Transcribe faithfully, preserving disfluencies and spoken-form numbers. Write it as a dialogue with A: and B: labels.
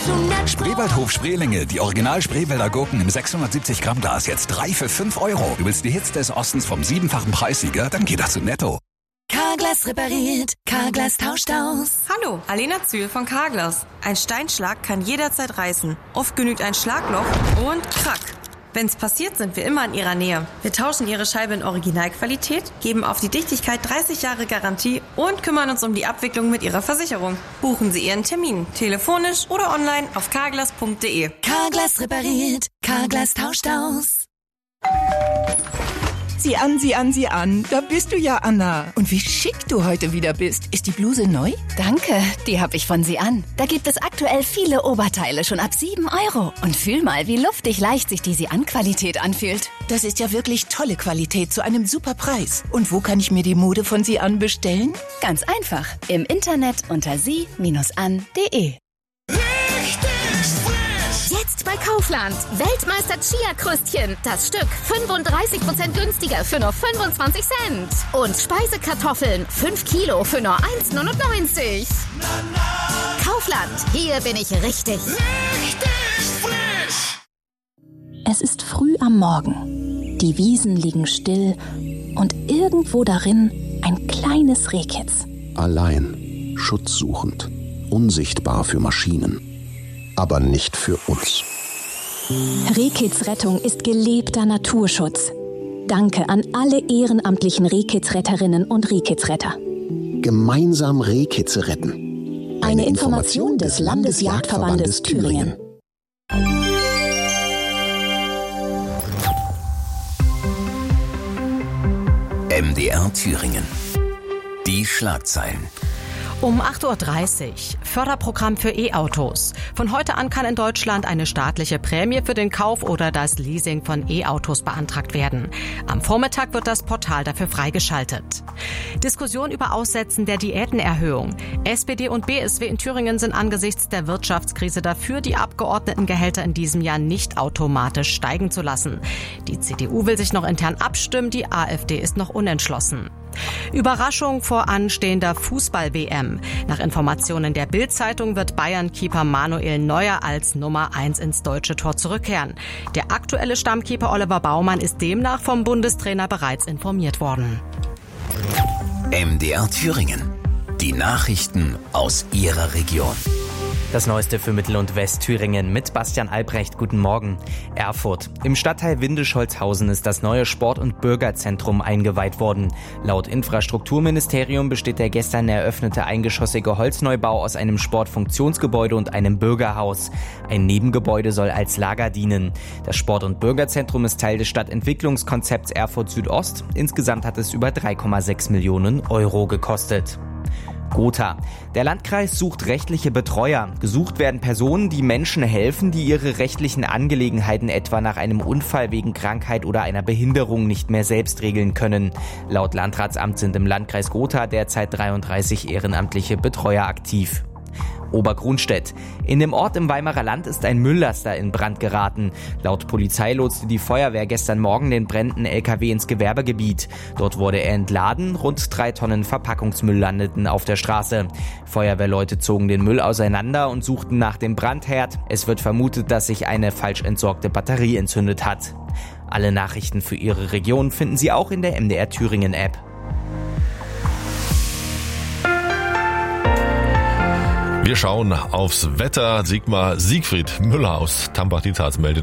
A: Spreewaldhof Spreelinge, die Original Spreewälder Gurken im sechshundertsiebzig Gramm Glas, jetzt drei für fünf Euro. Du willst die Hits des Ostens vom siebenfachen Preissieger? Dann geh doch zu Netto.
B: Carglass repariert, Carglass tauscht aus.
C: Hallo, Alena Zühl von Carglass. Ein Steinschlag kann jederzeit reißen. Oft genügt ein Schlagloch und krack. Wenn's passiert, sind wir immer in Ihrer Nähe. Wir tauschen Ihre Scheibe in Originalqualität, geben auf die Dichtigkeit dreißig Jahre Garantie und kümmern uns um die Abwicklung mit Ihrer Versicherung. Buchen Sie Ihren Termin, telefonisch oder online auf carglass punkt de.
B: Carglass repariert, Carglass tauscht aus.
D: Sieh an, sieh an, sieh an. Da bist du ja, Anna. Und wie schick du heute wieder bist. Ist die Bluse neu?
E: Danke, die habe ich von Sie an. Da gibt es aktuell viele Oberteile schon ab sieben Euro. Und fühl mal, wie luftig leicht sich die Sie an Qualität anfühlt.
D: Das ist ja wirklich tolle Qualität zu einem super Preis. Und wo kann ich mir die Mode von Sie an bestellen?
E: Ganz einfach. Im Internet unter sie an punkt de.
F: Jetzt bei Kaufland. Weltmeister Chia-Krüstchen. Das Stück fünfunddreißig Prozent günstiger für nur fünfundzwanzig Cent. Und Speisekartoffeln. fünf Kilo für nur eins neunundneunzig. Kaufland. Hier bin ich richtig. Richtig
G: frisch. Es ist früh am Morgen. Die Wiesen liegen still und irgendwo darin ein kleines Rehkitz.
H: Allein, schutzsuchend, unsichtbar für Maschinen. Aber nicht für uns.
G: Rehkitzrettung ist gelebter Naturschutz. Danke an alle ehrenamtlichen Rehkitzretterinnen und Rehkitzretter.
H: Gemeinsam Rehkitze retten.
G: Eine, Eine Information des Landesjagdverbandes Thüringen.
I: M D R Thüringen. Die Schlagzeilen.
J: Um acht Uhr dreißig. Förderprogramm für E-Autos. Von heute an kann in Deutschland eine staatliche Prämie für den Kauf oder das Leasing von E-Autos beantragt werden. Am Vormittag wird das Portal dafür freigeschaltet. Diskussion über Aussetzen der Diätenerhöhung. S P D und B S W in Thüringen sind angesichts der Wirtschaftskrise dafür, die Abgeordnetengehälter in diesem Jahr nicht automatisch steigen zu lassen. Die C D U will sich noch intern abstimmen, die AfD ist noch unentschlossen. Überraschung vor anstehender Fußball-W M. Nach Informationen der Bild-Zeitung wird Bayern-Keeper Manuel Neuer als Nummer eins ins deutsche Tor zurückkehren. Der aktuelle Stammkeeper Oliver Baumann ist demnach vom Bundestrainer bereits informiert worden.
I: M D R Thüringen. Die Nachrichten aus Ihrer Region.
K: Das Neueste für Mittel- und Westthüringen mit Bastian Albrecht. Guten Morgen. Erfurt. Im Stadtteil Windischholzhausen ist das neue Sport- und Bürgerzentrum eingeweiht worden. Laut Infrastrukturministerium besteht der gestern eröffnete eingeschossige Holzneubau aus einem Sportfunktionsgebäude und einem Bürgerhaus. Ein Nebengebäude soll als Lager dienen. Das Sport- und Bürgerzentrum ist Teil des Stadtentwicklungskonzepts Erfurt Südost. Insgesamt hat es über drei Komma sechs Millionen Euro gekostet. Gotha. Der Landkreis sucht rechtliche Betreuer. Gesucht werden Personen, die Menschen helfen, die ihre rechtlichen Angelegenheiten etwa nach einem Unfall wegen Krankheit oder einer Behinderung nicht mehr selbst regeln können. Laut Landratsamt sind im Landkreis Gotha derzeit dreiunddreißig ehrenamtliche Betreuer aktiv. Obergrunstedt. In dem Ort im Weimarer Land ist ein Mülllaster in Brand geraten. Laut Polizei lotste die Feuerwehr gestern Morgen den brennenden L K W ins Gewerbegebiet. Dort wurde er entladen, rund drei Tonnen Verpackungsmüll landeten auf der Straße. Feuerwehrleute zogen den Müll auseinander und suchten nach dem Brandherd. Es wird vermutet, dass sich eine falsch entsorgte Batterie entzündet hat. Alle Nachrichten für Ihre Region finden Sie auch in der M D R Thüringen App.
L: Wir schauen aufs Wetter. Sigmar Siegfried Müller aus Tambach-Dietharz meldet